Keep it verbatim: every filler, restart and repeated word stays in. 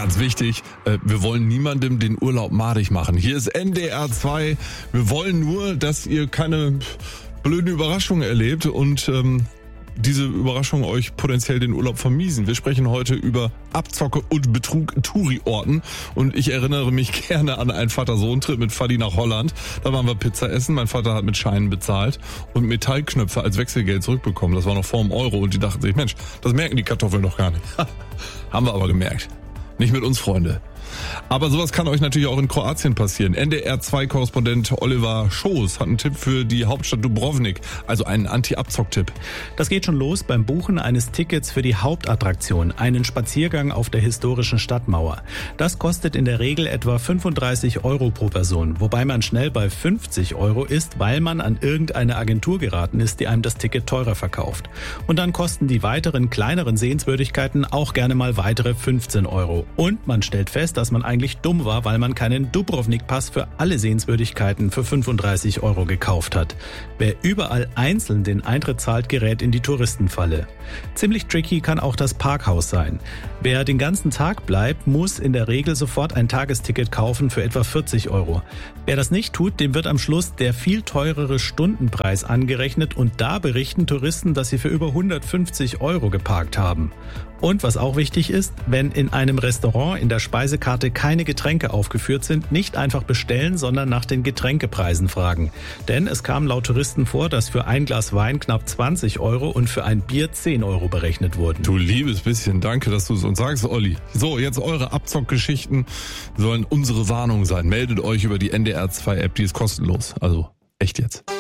ganz wichtig, wir wollen niemandem den Urlaub madig machen. Hier ist N D R zwei. Wir wollen nur, dass ihr keine blöden Überraschungen erlebt und ähm, diese Überraschungen euch potenziell den Urlaub vermiesen. Wir sprechen heute über Abzocke und Betrug in Touri-Orten und ich erinnere mich gerne an einen Vater-Sohn-Trip mit Vati nach Holland. Da waren wir Pizza essen, mein Vater hat mit Scheinen bezahlt und Metallknöpfe als Wechselgeld zurückbekommen. Das war noch vor dem Euro und die dachten sich, Mensch, das merken die Kartoffeln doch gar nicht. Haben wir aber gemerkt. Nicht mit uns, Freunde. Aber sowas kann euch natürlich auch in Kroatien passieren. N D R zwei Korrespondent Oliver Schoß hat einen Tipp für die Hauptstadt Dubrovnik, also einen Anti-Abzock-Tipp. Das geht schon los beim Buchen eines Tickets für die Hauptattraktion, einen Spaziergang auf der historischen Stadtmauer. Das kostet in der Regel etwa fünfunddreißig Euro pro Person, wobei man schnell bei fünfzig Euro ist, weil man an irgendeine Agentur geraten ist, die einem das Ticket teurer verkauft. Und dann kosten die weiteren kleineren Sehenswürdigkeiten auch gerne mal weitere fünfzehn Euro. Und man stellt fest, dass man eigentlich dumm war, weil man keinen Dubrovnik-Pass für alle Sehenswürdigkeiten für fünfunddreißig Euro gekauft hat. Wer überall einzeln den Eintritt zahlt, gerät in die Touristenfalle. Ziemlich tricky kann auch das Parkhaus sein. Wer den ganzen Tag bleibt, muss in der Regel sofort ein Tagesticket kaufen für etwa vierzig Euro. Wer das nicht tut, dem wird am Schluss der viel teurere Stundenpreis angerechnet und da berichten Touristen, dass sie für über hundertfünfzig Euro geparkt haben. Und was auch wichtig ist, wenn in einem Restaurant in der Speisekarte keine Getränke aufgeführt sind, nicht einfach bestellen, sondern nach den Getränkepreisen fragen. Denn es kam laut Touristen vor, dass für ein Glas Wein knapp zwanzig Euro und für ein Bier zehn Euro berechnet wurden. Du liebes bisschen, danke, dass du es uns sagst, Olli. So, jetzt eure Abzockgeschichten sollen unsere Warnung sein. Meldet euch über die N D R zwei App, die ist kostenlos. Also echt jetzt.